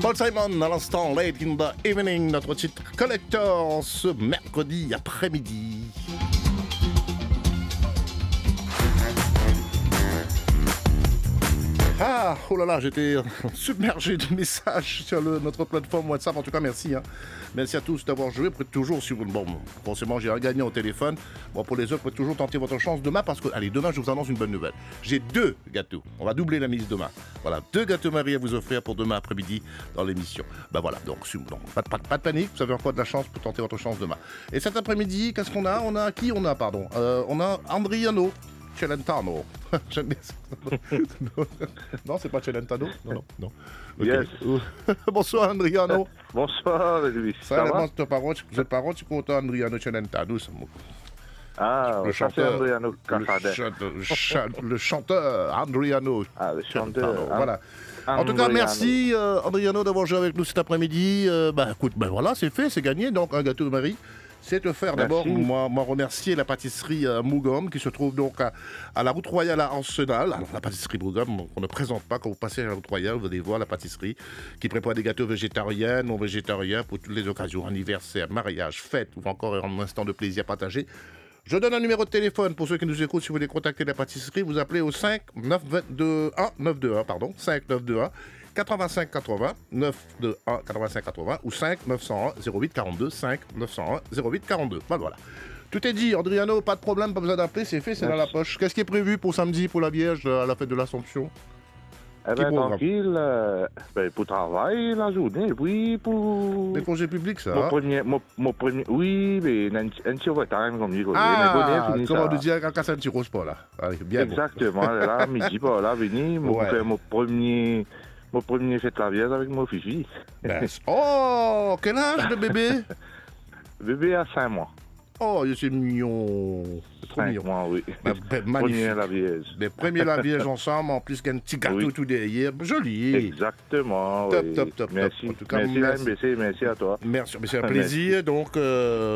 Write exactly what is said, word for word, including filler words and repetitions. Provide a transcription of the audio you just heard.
Paul Simon à l'instant, Late in the Evening, notre titre collector ce mercredi après-midi. Ah, oh là là, j'étais submergé de messages sur le, notre plateforme WhatsApp. En tout cas, merci. Hein. Merci à tous d'avoir joué. Vous pouvez toujours, si vous... Bon, forcément, j'ai un gagnant au téléphone. Bon, pour les autres, vous pouvez toujours tenter votre chance demain parce que, allez, demain, je vous annonce une bonne nouvelle. J'ai deux gâteaux. On va doubler la mise demain. Voilà, deux gâteaux Marie à vous offrir pour demain après-midi dans l'émission. Ben voilà, donc, donc pas, de, pas, pas de panique. Vous avez encore de la chance pour tenter votre chance demain. Et cet après-midi, qu'est-ce qu'on a On a qui On a, pardon euh, On a Andriano Celentano. J'aime bien ça. Non, c'est pas Celentano. Non, non, non. Okay. Yes. Bonsoir, Andriano. Bonsoir, Louis. Ça, ça va? Vous êtes parent, tu comptes Andriano Celentano. Ah, le chanteur Andriano le, le, le chanteur Andriano. Ah, le chanteur. Pardon, voilà. En tout cas, merci euh, Andriano d'avoir joué avec nous cet après-midi. Euh, bah écoute, ben voilà, c'est fait, c'est gagné. Donc un gâteau de Marie. C'est te faire d'abord, moi, moi remercier la pâtisserie euh, Mougom qui se trouve donc à, à la route Royale à Arsenal. Alors la pâtisserie Mougom, on ne présente pas quand vous passez à la route Royale, vous allez voir la pâtisserie qui prépare des gâteaux végétariens, non végétariens pour toutes les occasions, anniversaires, mariages, fêtes ou encore un instant de plaisir partagé. Je donne un numéro de téléphone pour ceux qui nous écoutent. Si vous voulez contacter la pâtisserie, vous appelez au cinq neuf deux un neuf deux un, pardon, cinq neuf deux un quatre-vingt-cinq quatre-vingts neuf deux un quatre-vingt-cinq quatre-vingts ou cinq neuf zéro un zéro huit quarante-deux cinq neuf zéro un zéro huit quarante-deux. Ben voilà. Tout est dit, Andriano, pas de problème, pas besoin d'appeler, c'est fait, c'est dans la poche. Qu'est-ce qui est prévu pour samedi pour la Vierge à la fête de l'Assomption? Eh bien, tranquille, euh, ben, pour travailler la journée, oui, pour... Les congés publics, ça? Mon premier, mon, mon premier, oui, mais un petit overtime, comme dit. Ah, comment on dit, quand ça ne tire pas, là. Allez, bien. Exactement, bon. Là, midi, pas là, venir, ouais. Faire mon premier... Mon premier fête la Vierge avec mon fifi. Ben, oh, quel âge de bébé? Bébé a cinq mois. Oh, c'est mignon. C'est trop cinq mignon. mois, oui. Ben, ben, magnifique. Premier la Vierge. Ben, premier la Vierge ensemble, en plus qu'un petit gâteau oui. Tout derrière. Joli. Exactement. Top, oui. top, top, merci. top. En tout cas, merci, merci. M B C, merci à toi. Merci, c'est un plaisir. Donc, euh,